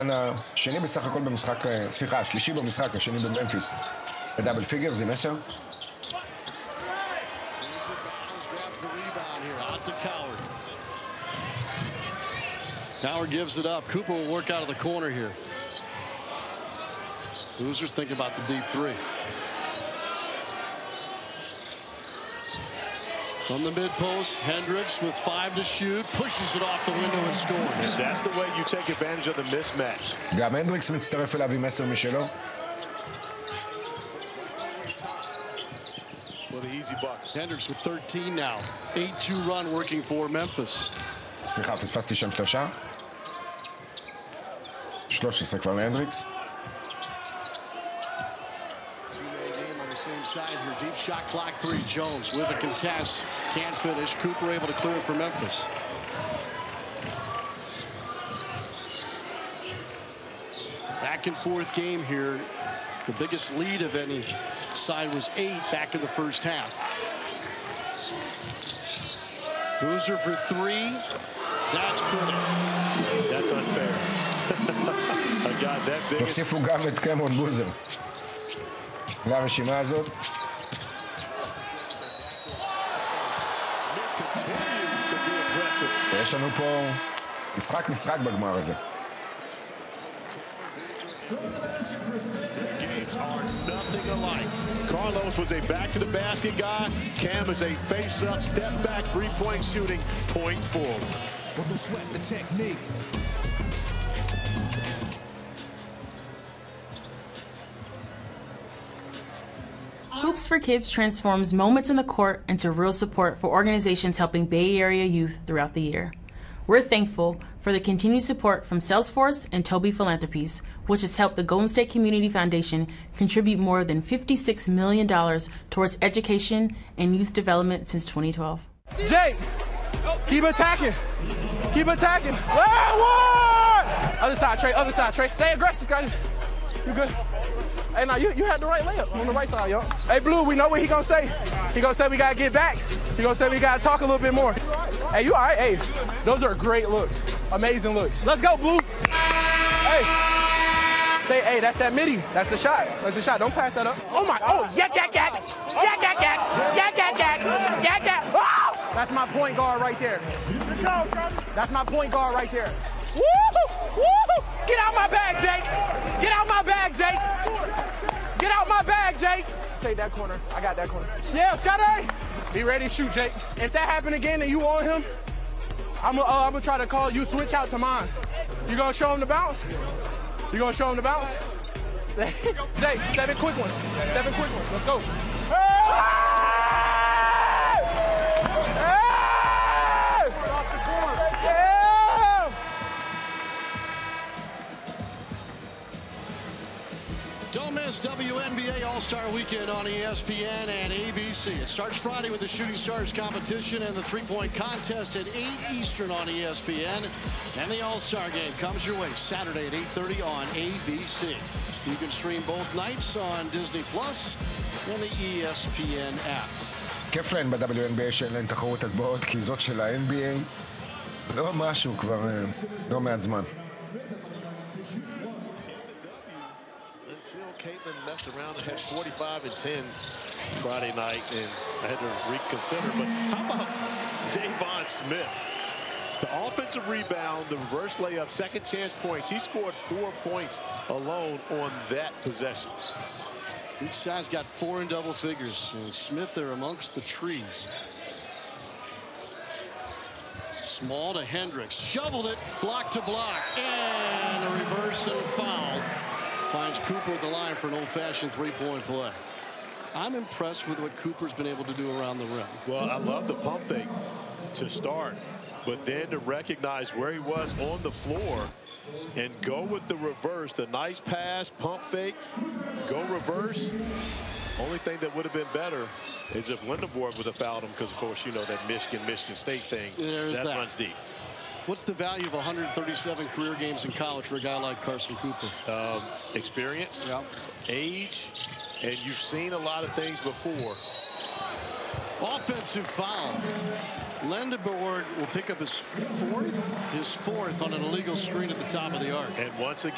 השני בסך הכל במשחק, סליחה, השלישי במשחק, השני בממפיס. בדאבל פיגר, זה מסר? Coward gives it up. Cooper will work out of the corner here. Loser's thinking about the deep three. From the mid post, Hendricks with 5 to shoot, pushes it off the window and scores. That's the way you take advantage of the mismatch. גם הנדריקס מצטרף אליו עם 10 משלו. For the easy buck. Hendricks with 13 now. 8-2 run working for Memphis. סליחה, פספסתי שם שלושה. 13 כבר להנדריקס. Side here, deep shot clock 3. Jones with a contest, can't finish. Cooper able to clear it for Memphis. Back and forth game here. The biggest lead of any side was 8 back in the first half. Boozer for 3. That's pretty. That's unfair. A guy that big. תוסיפו גם את קמרון בוזר לרשימה הזאת. יש לנו פה משחק בגמר הזה. Carlos was a back-to-the-basket guy. Cam is a face-up, step-back, three-point shooting, point forward. Don't sweat the technique. Hoops for Kids transforms moments on the court into real support for organizations helping Bay Area youth throughout the year. We're thankful for the continued support from Salesforce and Toby Philanthropies, which has helped the Golden State Community Foundation contribute more than $56 million towards education and youth development since 2012. Jake, keep attacking. Keep attacking. What? Other side, Trey. Stay aggressive, guys. You good? Hey, now you had the right layup on the right side, yo. Hey, Blue, we know what he gonna say. He gonna say we gotta get back. He gonna say we gotta talk a little bit more. Hey, you all right? Hey, those are great looks. Amazing looks. Let's go, Blue. Hey. Hey, that's that midi. That's the shot. That's the shot. Don't pass that up. Oh, my. Oh, yak. Oh! That's my point guard right there. That's my point guard right there. Woo! Get out my bag, Jake. Get out my bag, Jake. Get out my bag, Jake. Take that corner. I got that corner. Yeah, Scotty. Be ready to shoot, Jake. If that happened again and you on him, I'm gonna try to call you switch out to mine. You gonna show him the bounce? You gonna show him the bounce? Jake, 7 quick ones. 7 quick ones. Let's go. Hey! Don't miss WNBA All-Star Weekend on ESPN and ABC. It starts Friday with the Shooting Stars competition and the three-point contest at 8 Eastern on ESPN. And the All-Star Game comes your way Saturday at 8:30 on ABC. You can stream both nights on Disney Plus and the ESPN app. כיף להן ב-WNBA שאין להן תחרות הגבוהות, כי זאת של ה-NBA לא משהו כבר לא מעט זמן. Caitlin messed around and had 45 and 10 Friday night, and I had to reconsider. But how about Davon Smith? The offensive rebound, the reverse layup, second chance points. He scored 4 points alone on that possession. Each side's got 4 in double figures, and Smith there amongst the trees. Small to Hendricks, shoveled it, block to block, and a reverse and a foul. Finds Cooper at the line for an old-fashioned three-point play. I'm impressed with what Cooper's been able to do around the rim. Well, I love the pump fake to start, but then to recognize where he was on the floor and go with the reverse, the nice pass, pump fake, go reverse. Only thing that would have been better is if Lindenborg would have fouled him, because, of course, you know that Michigan State thing, that runs deep. What's the value of 137 career games in college for a guy like Carson Cooper? Experience, yep. Age, and you've seen a lot of things before. Offensive foul. Lindenborg will pick up his fourth on an illegal screen at the top of the arc. And once again,